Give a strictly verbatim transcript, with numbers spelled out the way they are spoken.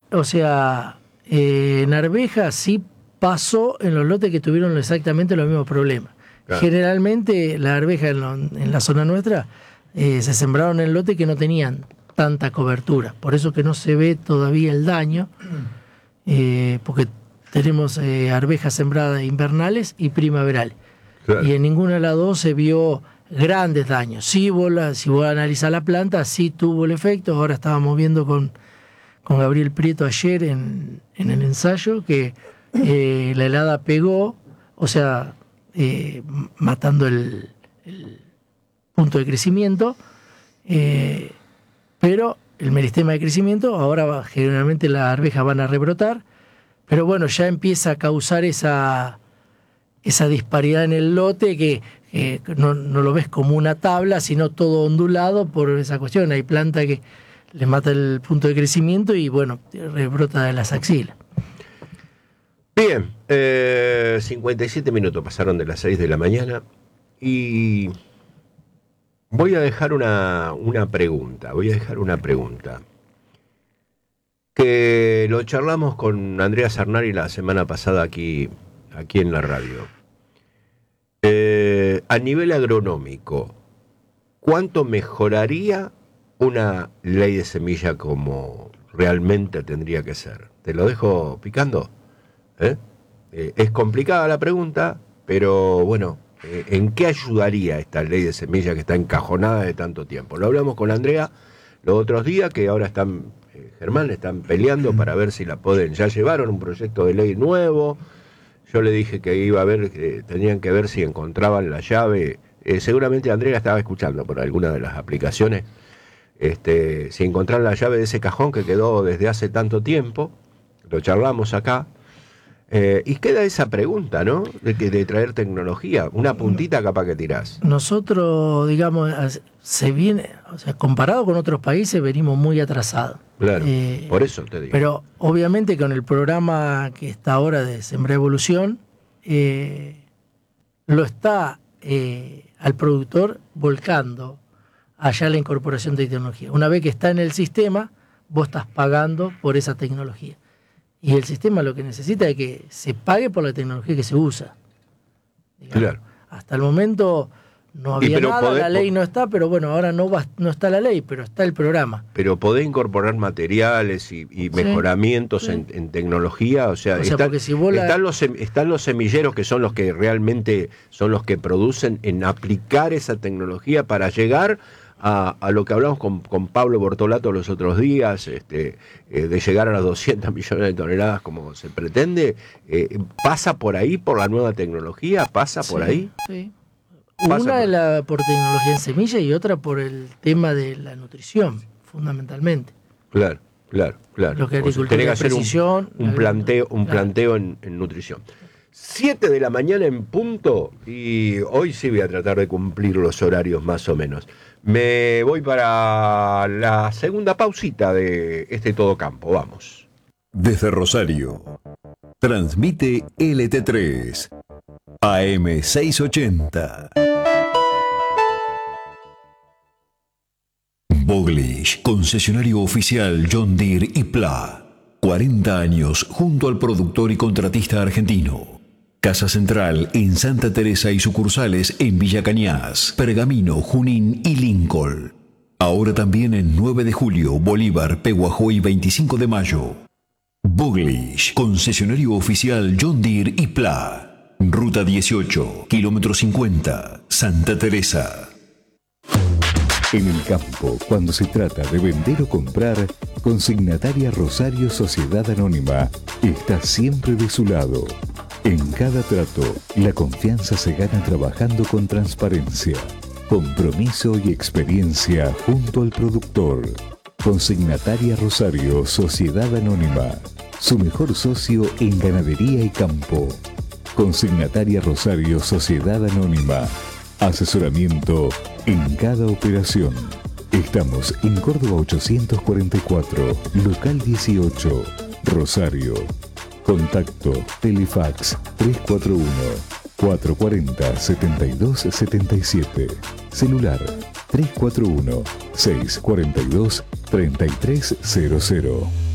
o sea, eh, en arveja sí pasó en los lotes que tuvieron exactamente los mismos problemas. Claro. Generalmente la arveja en, lo, en la zona nuestra eh, se sembraron en lotes que no tenían tanta cobertura, por eso que no se ve todavía el daño, eh, porque tenemos eh, arvejas sembradas invernales y primaverales. Claro. Y en ninguna de las dos se vio grandes daños. Sí, vos la, si vos analizás la planta, sí tuvo el efecto. Ahora estábamos viendo con, con Gabriel Prieto ayer en, en el ensayo que eh, la helada pegó, o sea, eh, matando el, el punto de crecimiento, eh, pero el meristema de crecimiento, ahora va, generalmente las arvejas van a rebrotar, pero bueno, ya empieza a causar esa, esa disparidad en el lote que eh, no, no lo ves como una tabla, sino todo ondulado por esa cuestión. Hay planta que le mata el punto de crecimiento y bueno, rebrota de las axilas. Bien, eh, cincuenta y siete minutos pasaron de las seis de la mañana y voy a dejar una, una pregunta, voy a dejar una pregunta. Que lo charlamos con Andrea Sarnari la semana pasada aquí, aquí en la radio. Eh, a nivel agronómico, ¿cuánto mejoraría una ley de semilla como realmente tendría que ser? Te lo dejo picando. ¿Eh? Eh, es complicada la pregunta, pero bueno, eh, ¿en qué ayudaría esta ley de semilla que está encajonada de tanto tiempo? Lo hablamos con Andrea los otros días, que ahora están... Germán, están peleando para ver si la pueden, ya llevaron un proyecto de ley nuevo. Yo le dije que iba a ver, que tenían que ver si encontraban la llave, eh, seguramente Andrea estaba escuchando por alguna de las aplicaciones, este, si encontraron la llave de ese cajón que quedó desde hace tanto tiempo, lo charlamos acá, eh, y queda esa pregunta, ¿no? De, que, de traer tecnología, una puntita capaz que tirás. Nosotros, digamos, se viene, o sea, comparado con otros países, venimos muy atrasados. Claro, eh, por eso te digo. Pero obviamente con el programa que está ahora de Sembrar Evolución, eh, lo está eh, al productor volcando allá la incorporación de tecnología. Una vez que está en el sistema, vos estás pagando por esa tecnología. Y el sistema lo que necesita es que se pague por la tecnología que se usa. Digamos. Claro. Hasta el momento... No había nada, poder, la ley no está, pero bueno, ahora no va, no está la ley, pero está el programa. Pero podés incorporar materiales y, y mejoramientos sí, sí. En, en tecnología, o sea, o sea están, si vos la... están, los, están los semilleros que son los que realmente son los que producen en aplicar esa tecnología para llegar a, a lo que hablamos con, con Pablo Bortolato los otros días, este, eh, de llegar a las doscientos millones de toneladas como se pretende. Eh, ¿Pasa por ahí, por la nueva tecnología? ¿Pasa por sí, ahí? Sí. Una de la, por tecnología en semilla y otra por el tema de la nutrición, fundamentalmente. Claro, claro, claro. Lo que agricultura de precisión. Un, un planteo, un claro. planteo en, en nutrición. Siete de la mañana en punto y hoy sí voy a tratar de cumplir los horarios más o menos. Me voy para la segunda pausita de este Todo Campo. Vamos. Desde Rosario, transmite L T tres, A M seiscientos ochenta. Boglish, concesionario oficial John Deere y Pla. cuarenta años junto al productor y contratista argentino. Casa Central en Santa Teresa y sucursales en Villa Cañas, Pergamino, Junín y Lincoln. Ahora también en nueve de julio, Bolívar, Peguajó y veinticinco de mayo. Boglish, concesionario oficial John Deere y Pla. Ruta dieciocho, kilómetro cincuenta, Santa Teresa. En el campo, cuando se trata de vender o comprar, Consignataria Rosario Sociedad Anónima está siempre de su lado. En cada trato, la confianza se gana trabajando con transparencia, compromiso y experiencia junto al productor. Consignataria Rosario Sociedad Anónima, su mejor socio en ganadería y campo. Consignataria Rosario Sociedad Anónima, asesoramiento en cada operación. Estamos en Córdoba ochocientos cuarenta y cuatro, local dieciocho, Rosario. Contacto Telefax tres cuatro uno, cuatro cuatro cero, siete dos siete siete. Celular tres cuatro uno, seis cuatro dos, tres tres cero cero.